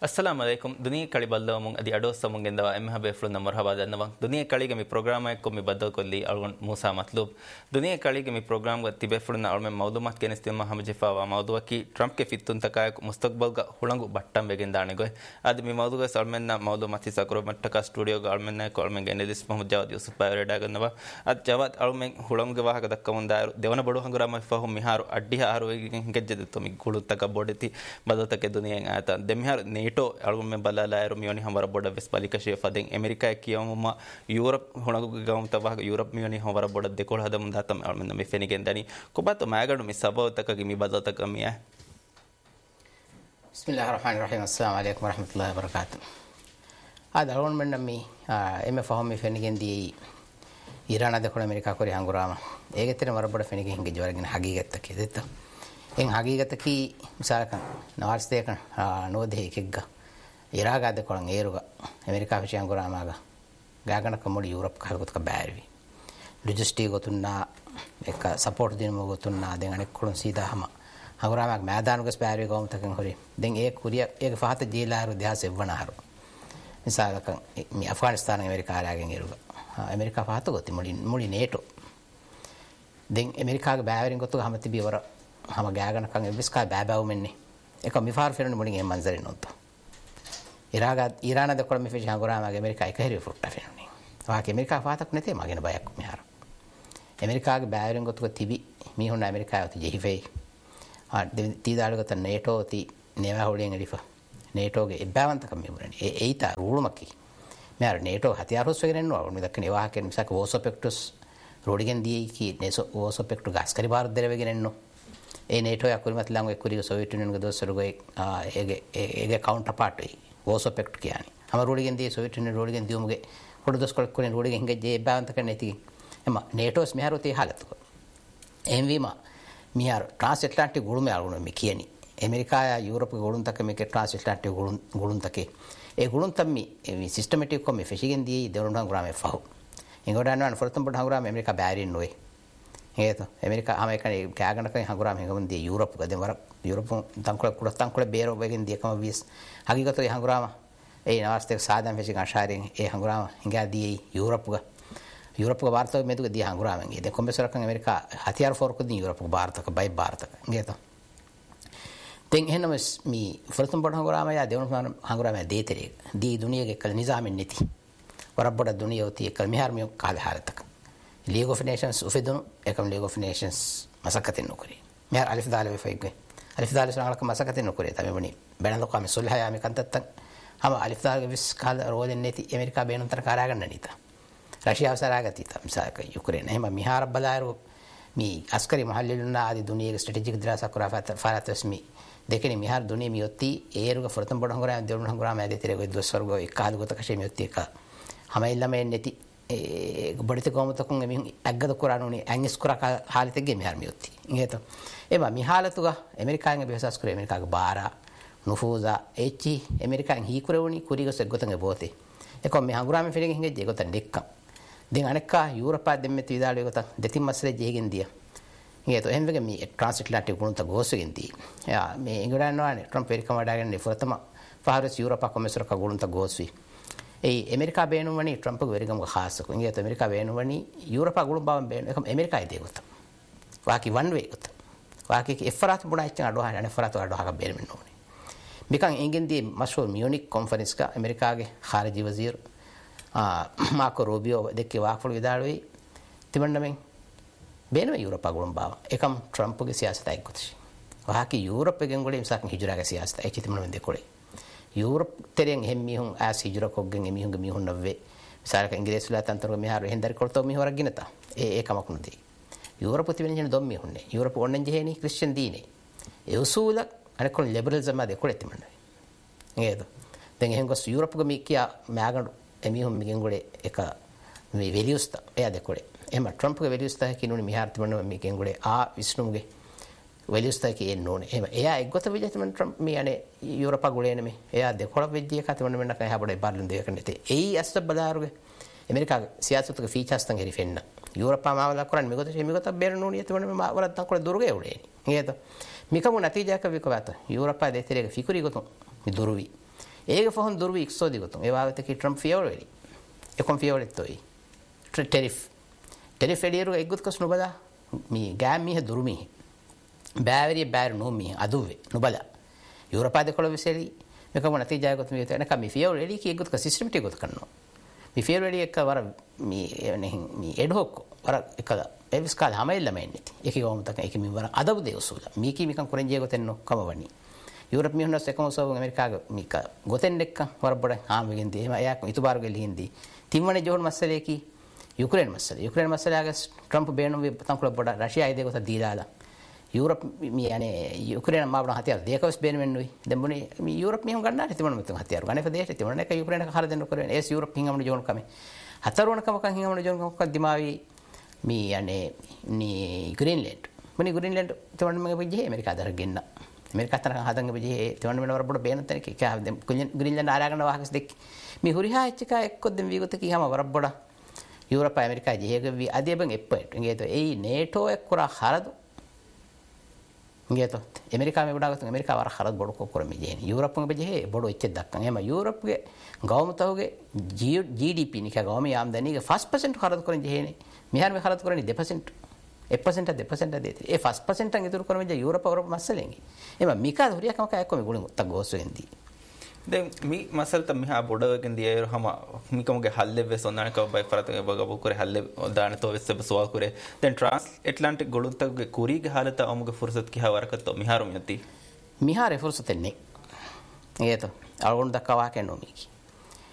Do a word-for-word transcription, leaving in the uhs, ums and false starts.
Assalamu alaikum. Dunia kali balda mung adi ados samung gendawa emha beflu na marhaba dannawa. Dunia kali ge mi program ek ko mi badal kolli algon Musa matlub. Dunia kali ge mi program ga tibeflu na alme mawdumat kenes timma hamjefa wa mawduwa ki Trump ke fitun takay mustaqbal ga hulangu battam begen dane goy. Adi mi mawdu ga salmen na mawdumat isa kro mattaka studio ga almen na ko almen genelis Muhammad Jawad Yusuf bayre da gannawa. Ad Jawad almen hulangu ge waha ga dakkamun daru devana bodu hangura ma fahum miharu addi haru ngejjede to mi gulutta ga bodeti badota ke dunia ata demihar NATO ಅಳಗುಮ್ಮೆ ಬಲಾಲಾಯರು ಮಿಯೋನಿ ಹಂವರ ಬೋಡ ವೆಸ್ಪಾಲಿಕ ಶೇಫ ದೆಂ America ಕಿಯಮಮ Europe ಹುಣಗು ಗಮತವ Europe ಮಿಯೋನಿ ಹಂವರ ಬೋಡ ದೆಕೋಳ ಹದ ಮುಂದಾತಮ ಅಳಮೆನ ಮಿ ಫೆನಿಗೆನ್ ದನಿ ಕೊಬಾತ ಮಾಗಡು ಮಿ ಸಬವತಕ ಮಿ ಬದತಕ ಮಿಯ ಬಿಸ್ಮಿಲ್ಲಾಹಿರ್ ರಹಮಾನಿರ್ ರಹೀಮ್ ಅಸ್ಸಲಾಮು ಅಲೈಕುಂ ವರಹಮತುಲ್ಲಾಹಿ ವಬರಕಾತು ಆದ ಅಳಗೊಂಡ ಮೆನ್ನ ಮಿ ಎಮೆ ಫಹಮ್ ಮಿ ಫೆನಿಗೆನ್ the Iran ದೆಕೋಳ America ಕೊರಿ ಹಂಗುರಾಮ ಏಗೆತಿನ ವರ ಬೋಡ ಫೆನಿಗೆ ಹಿಂಗೆ ಜವರಗಿನ ಹಗೀಗತ್ತಕ್ಕೆ ದೆತ್ತ එන් හගීගතකී මිසාලකන් නවාර්ස්තයකන් නෝදෙහි කෙග්ග ඉරාගාද කොළන් ඒරුග America විෂයන් ගොරාමාග ගාගනක Modi Europe කහගොතක බෑරිවි logistic ගොතුන්නා එක support දිනම ගොතුන්නා දෙන් අනෙක් කොළන් සීදාහම හගොරාමාග මෑදානුගස් බෑරිවි ගොම්තකන් හොරි දෙන් ඒ කුරිය ඒක ෆහත ජීලාරු දෙහස එවනහරු මිසාලකන් මි අෆ්ගානිස්තාන America ආරාගෙන් ඒරුග America ෆහත ගොති Modi Modi NATO දෙන් ඇමරිකාගේ බෑවරින් ගොතු ගහම තිබිවර हम गෑගන කන් එවිස්කා බෑබෑව මෙන්නේ එක මිෆාර් ෆෙරන මුලින් එම් මන්සරේ නොත ඉරාගා ඉරාන දකොල මෙෆිෂ හංගොරාමගේ ඇමරිකා එක හැරි ෆුට්ටා ෆෙරන්නේ වාක ඇමරිකා ෆාතක් නැතේ මගෙන බයක් මෙහර ඇමරිකාගේ බෑවරින් ගොතුක තිබි මීහුන් ඇමරිකාව ති ජෙහිෆේ ආ තීදාලගත නේටෝ ති නේවා හොලියෙන් එලිෆ නේටෝගේ එබ්බාවන්තකම් මෙවරනේ ඒ ඒතා රූලමකි මෙහර නේටෝ හතියාරුස් වෙගෙනනවා මේ දක්කනේ වාකෙන් මිසක වෝසොපෙක්ටස් රෝඩිගෙන් දී කි නේසෝ වෝසොපෙක්ටු ගස්කරි බාර දෙරවෙගෙනන්නෝ ඒ නේටෝ යකුරිමත් ලංග එක්කුරිග සෝවියට් යුනියන් ගේ දොස්සරුගේ ඒගේ ඒගේ කවුන්ටර් පාර්ට් වේ වෝසොපෙක්ට් කියන්නේ හැම රෝඩිගෙන් දී සෝවියට් යුනියන් රෝඩිගෙන් දියුමුගේ පොඩු දොස්කොල කොනේ රෝඩිගෙන් හිඟ ජේ බාවන්ත කරන ඉති එම නේටෝස් මෙහරොතේ حالتක එම්විම මිහර ට්‍රාන්ස් ඇට්ලාන්ටික් ගුළුම යාළුන මේ කියන්නේ ඇමරිකා යුරෝප් ගුළුන් තක මේක ට්‍රාන්ස් ඇට්ලාන්ටික් ගුළුන් ගුළුන් තකේ ඒ ගුළුන් තම්මි මේ සිස්ටමැටික් කොම ෆිෂිගෙන් දී දරුණන් ග්‍රාමේ ෆහු ඉංගොඩානවන් ෆොරතම් බඩ හංගුරාම ඇමරිකා බෑරින් නොවේ हेतो अमेरिका आमे कने गෑගන කයි හංගුරාම හංගමන් දී යුරෝප් ගදෙන් වර යුරෝප් තංකොල කුඩ තංකොල බේරෝ වෙගෙන් දී කම විස් හගීගතෝ හංගුරාම ඒ නවස්තේ සාදම් ෆෙසි ගාශාරින් ඒ හංගුරාම හිඟා දී යුරෝප් ಗ යුරෝප් ಗ ಭಾರತ මෙදුක දී හංගුරාම ගේ දෙ කොම්බෙසරකන් අමරිකා හතියාර ෆෝර් කුදී යුරෝප් ಗ ಭಾರತක බයි ಭಾರತක ගේතෝ දෙන් එහෙනම මි ෆරතම් බඩ හංගුරාම යා දෙවන හංගුරාම දේතරේ දී දුනියගේ කල නිසාමින් නැති වරබ්බඩ දුනියෝති කල මිහාර්මිය කාල حالتක League of Nations ufidunu ekam League of Nations masakatin nukuri mer alif dal we fayge alif dal sangal ka masakatin nukuri tame bani benando ka me sulha ya me kantattan hama alif dal ge vis kal roden neti America benun tar kara ganna nita Russia avsara gati ta misaka Ukraine hema mihar balaru mi askari mahalliluna adi duniya strategic dirasa kura faratasmi dekeni mihar duniya mi yotti eruga furtam bod hangura derun hangura me ade tere go doswargo ekal go takashe mi yotti ka hama illame neti බඩිත කොමතකුන් එමින් ඇග්ගද කුරානුනි ඇංගිස් කුරා හාලිතගේ මිහාර මියොත්ති ඉංගේත එම මිහාලතුග ඇමරිකාගේ බෙහසස් කුර ඇමරිකාගේ බාරා නුෆූසා එච්චි American හී කුරවුනි කුරිගස ගොතංගේ බෝතේ එකොම් මේ හංගුරාම ෆිලෙන් හිඟේ J ගොතන් දෙක්කම් දෙන් අනෙක්කා යුරෝපා දෙම්මෙ තිදාලේ ගොතන් දෙතින් මස්ලේ ජේගෙන් දිය ඉංගේත එහෙම්වගේ මේ trans Atlantic ගුණත ගෝසගෙන් දී යා මේ England Trump පෙරිකම වඩාගෙන ෆොතම ෆාරස් යුරෝපා කොමෙසරක ගුණත ගෝස්වි ඒ America බේනුවනි Trump ගේ වෙරිගම ખાસක ඉංගිත ඇමරිකා බේනුවනි යුරෝපා ගුළු බව බේන එකම ඇමරිකායි දෙගොත වාකි වන් වේ ගොත වාකි එෆරාත් බුණා ඉච්ච අඩෝ හාන එෆරාත් අඩෝ හක බේරෙන්න ඕනේ මිකන් ඉංගෙන්දී මෂූර් මියුනික් කොන්ෆරන්ස් का ඇමරිකාගේ ખાරජි වසීර් ආ මාකෝ රෝබියෝ දෙකේ වාක්වල විදාලුයි තිබන්නමෙන් බේනව යුරෝපා ගුළු බව එකම ට්‍රම්ප් ගේ සියාසතයි ගොතසි වාකි යුරෝප් එකෙන් ගොලේ මිසක් හිජුරාගේ සියාසතයි චිතමන දෙකොලේ යුරෝප් තෙරෙන් එම් මිහුන් ආස් හිජුර කොග්ගෙන් එමිහුන්ගේ මිහුන් නව්වේ විසාරක ඉංග්‍රීසිලා තන්තරෝ මිහාර හෙන්දරි කොල්තෝ මිහවරක් ගිනතා ඒ ඒ කමක් නුදී යුරෝප් තිබෙන ජන දොම් මිහුන්නේ යුරෝප් ඔන්නෙන් ජෙහෙනි ක්‍රිස්තියන් දීනේ ඒ උසූල අනකොල් ලිබරලිසම් ආ දෙකොලේ තිබන්නේ නේද දැන් එහෙන් ගොස් යුරෝප් ගේ මිකියා මෑගඩු එමිහුන් මිගෙන් ගොලේ එක මේ වැලියුස් තා එයා දෙකොලේ එහෙම ට්‍රම්ප් ගේ වැලියුස් තා කිනුනේ මිහාර තිබන්නේ මිගෙන් ගොලේ ආ විශ්නුගේ වැලියුස් තා කී එන්නෝනේ එහෙම එයා එක්ගොත විජිත මන් ට්‍රම්ප් මේ අනේ යුරෝපා ගොලේ නෙමෙ එයා දෙකොළ වෙජ්ජිය කතවන්න මෙන්න කයි හබඩේ බාර්ලන් දෙයක නැතේ එයි අස්ත බලාරුගේ ඇමරිකා සියාසතුක ෆීචර්ස් තන් හෙරි ෆෙන්න යුරෝපා මාවලා කරන් මෙගොත මෙගොත බේරනෝනි යතවන්න මේ වරත් තන් කොළ දුරුගේ උඩේ නේද මිකමු නතිජාක විකවත යුරෝපා දෙතරේක ෆිකුරි ගොතෝ මි දුරුවි ඒක ෆොහොන් දුර්වි එක්සෝදි ගොතුන් ඒ වාගත කි ට්‍රම්ප් ෆියවර වෙලි එකොම් ෆියවර එතොයි ටෙරිෆ් ටෙරිෆ් එලියරු එක්ගොත් කස් නුබලා මී ගෑම් මීහ දුරුමී බෑවරිය බෑර නෝ මීහ අදුවේ නුබලා යුරෝපා දෙකොළ විසෙලි මේකම නැති ජයගොත් මී තැන කම ෆියවර එලි කි එක්ගොත් ක සිස්ටම් ටි ගොත් කරනවා මී ෆියවර එලි එක වර මී එනේ මී එඩ්හොක් වර එකද එවිස් කාල හැමෙල්ල මෙන්නේ ඒක යොම තක ඒක මී වර අදබු දෙවසුල මී කි මිකන් කොරෙන් ජයගොත් එන්නෝ කම වනි यूरोप में होना सेकंड सो अमेरिका मी का गोतेन डेक्का वर बड़ा हां बेगिंदी एमा याक इतुबार गेली हिंदी तिमने जोन मसले की यूक्रेन मसले यूक्रेन मसले आगे ट्रम्प बेनो भी पता को बड़ा रशिया आई देखो सा दीदाला यूरोप में यानी यूक्रेन मा बड़ा हथियार देखोस बेन में नुई दंबुनी मी यूरोप में हम गन्ना तिमने में हथियार गने फदेश तिमने का यूक्रेन का हर दिन करे एस यूरोप हिंगम जोन कमे हतरोन कम का हिंगम जोन का दिमागी मी यानी नी ग्रीनलैंड मनी ग्रीनलैंड तिमने में बजे अमेरिका दर गिन्ना अमेरिका तरह हादंग बजे तिमने में वर बड़ा बेन तने के क्या ग्रीनलैंड आरागन वाहस देख मी हुरिहा इचका एक दिन विगत की हम वर बड़ा यूरोप अमेरिका जेगे वी अदे बंग एप्पट इंगे तो ए नेटो एक कुरा हरद इंगे तो अमेरिका में बड़ा अमेरिका वार हरद बड़ो को कर में जे यूरोप में बजे बड़ो इच्चे दक्कन एमा यूरोप के गांव में तो होगे जीडीपी नि का गांव में आमदनी के पाँच परसेंट हरद कर जे ने बिहार में हरद करनी दो परसेंट एक परसेंट दो परसेंट देते ए पाँच परसेंट अंगे तो कर में जे यूरोप और मसलेंगे एमा मिका धुरिया का का को गुण तक गोसो इंदी de mi masal tam ha boda ken diye hama mi kam ge halle ve sonana ka bay farat ge baga bu kore halle daan to wesse swa kore then trans atlantic golun tak ge kuri ge halata amuge fursat ki ha warakat to miharum yati mihare fursat ne ye to algon dakka wa ken no mi ki